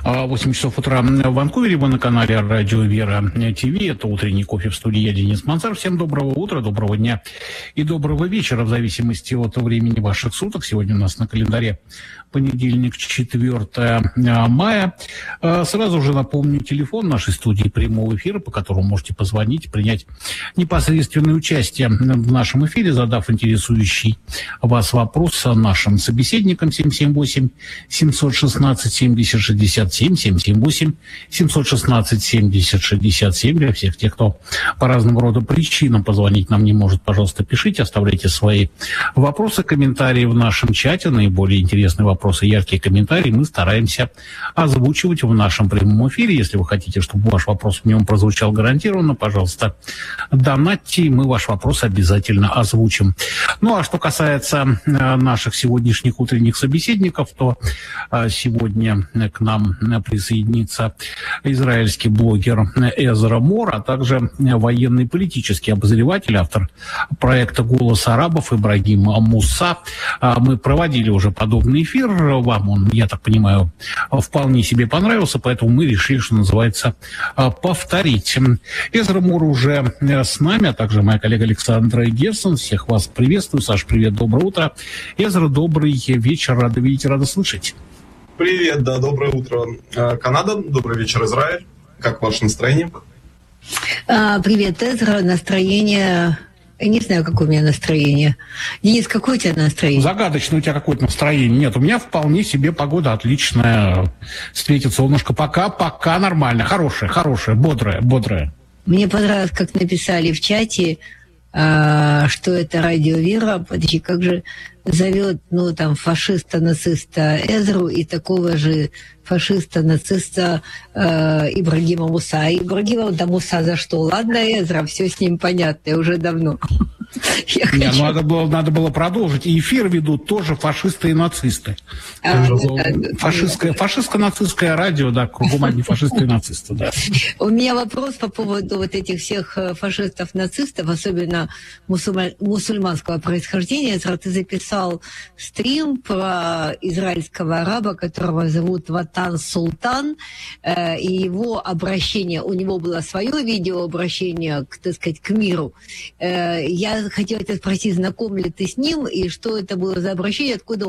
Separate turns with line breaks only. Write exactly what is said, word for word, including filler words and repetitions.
восемь часов утра в Ванкувере, вы на канале Радио Вера ТВ. Это утренний кофе в студии. Я Денис Мансар. Всем доброго утра, доброго дня и доброго вечера, в зависимости от времени ваших суток. Сегодня у нас на календаре понедельник, четвёртое мая. Сразу же напомню телефон нашей студии прямого эфира, по которому можете позвонить, принять непосредственное участие в нашем эфире, задав интересующий вас вопрос нашим собеседникам. Семь семь восемь семьсот шестнадцать семьдесят шестьдесят семь, семь семь восемь семьсот шестнадцать семьдесят шестьдесят семь. Для всех тех, кто по разным рода причинам позвонить нам не может, пожалуйста, пишите, оставляйте свои вопросы, комментарии в нашем чате. Наиболее интересные вопросы, яркие комментарии мы стараемся озвучивать в нашем прямом эфире. Если вы хотите, чтобы ваш вопрос в нем прозвучал гарантированно, пожалуйста, донатьте, и мы ваш вопрос обязательно озвучим. Ну, а что касается наших сегодняшних утренних собеседников, то сегодня к нам присоединится израильский блогер Эзра Мор, а также военный политический обозреватель, автор проекта «Голос арабов» Ибрагим Муса. Мы проводили уже подобный эфир. Вам он, я так понимаю, вполне себе понравился, поэтому мы решили, что называется, повторить. Эзра Мор уже с нами, а также моя коллега Александра Герсон. Всех вас приветствую. Саш, привет, доброе утро. Эзра, добрый вечер, рада видеть, рада слышать.
Привет, да, доброе утро, Канада, добрый вечер, Израиль. Как ваше настроение?
А, привет, Эзра, настроение... Я не знаю, какое у меня настроение. Денис, какое у тебя настроение?
Загадочное у тебя какое-то настроение. Нет, у меня вполне себе погода отличная. Светит солнышко. Пока, пока нормально. Хорошее, хорошее, бодрое, бодрое.
Мне понравилось, как написали в чате, а, что это Радио Вера. Подожди, как же зовет, ну, там, фашиста-нациста Эзру и такого же фашиста-нациста э, Ибрагима Муса. А Ибрагима да Муса за что? Ладно, Эзра, все с ним понятно, уже давно.
Я Не, хочу... ну, надо, было, надо было продолжить. И эфир ведут тоже фашисты и нацисты. А, Фашистское, фашистско-нацистское радио, да, кругом одни фашисты и нацисты, да.
У меня вопрос по поводу вот этих всех фашистов-нацистов, особенно мусульма... мусульманского происхождения. Эзра, ты записал стрим про израильского араба, которого зовут Ватан Султан, э, и его обращение, у него было свое видео обращение, к, так сказать, к миру. Э, я хотела тебя спросить, знаком ли ты с ним, и что это было за обращение, откуда